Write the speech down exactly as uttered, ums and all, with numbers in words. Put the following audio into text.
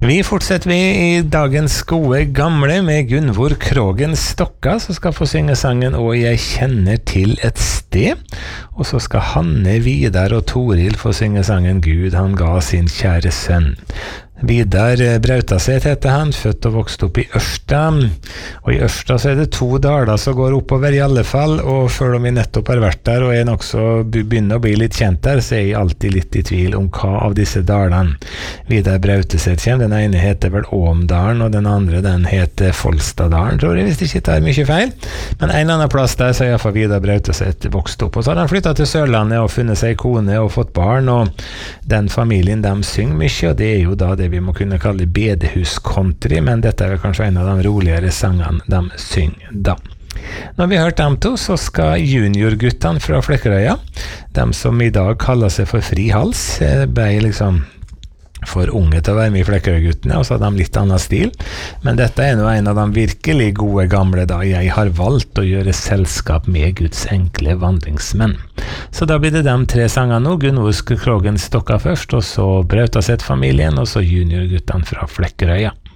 Vi fortsetter vi i dagens gode gamle med Gunvor Krogen Stokka, som skal få synge sangen «Og jeg kjenner til et sted», og så skal Hanne, Vidar og Toril få synge sangen «Gud han ga sin kjære sønn». Vidar Brautaset heter han, født og vokst opp i Ørsta, og i Ørsta så er det to daler som går oppover i alle fall, og før om vi nettopp har vært der og er nok så begynner å bli litt kjent der, så er jeg alltid litt i tvil om hva av disse dalene Vidar Brautaset kommer. Den ene heter vel Åmdalen, og den andre den heter Folstadalen, tror jeg, hvis det ikke tar mye feil. Men en eller annen plass der så er i hvert fall Vidar Brautaset vokst opp, og så har han flyttet til Sørlandet og funnet seg kone og fått barn, og den familien de synger mye, og det er jo da det vi må kunne kalle bedehus-country, men dette er kanskje en av de roligere sangene de synger da. Når vi har hørt dem to, så skal juniorguttene fra Flekkerøya, de som i dag kaller seg for Fri Hals, ble liksom for unge til å være med i Flekkerøy-guttene, og så har de litt annen stil. Men dette er nå en av de virkelig gode gamle da. Jeg har valgt å gjøre selskap med Guds enkle vandringsmenn. Så da blir det de tre sangene nå. Gunvor Krogen Stokka først, og så Brautaset-familien, og så juniorguttene fra Flekkerøya.